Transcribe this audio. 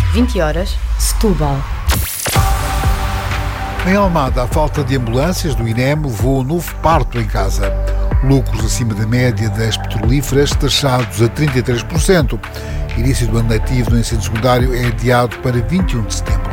20 horas, Setúbal. Em Almada, a falta de ambulâncias do INEM levou um novo parto em casa. Lucros acima da média das petrolíferas, taxados a 33%. Início do ano letivo no ensino secundário é adiado para 21 de setembro.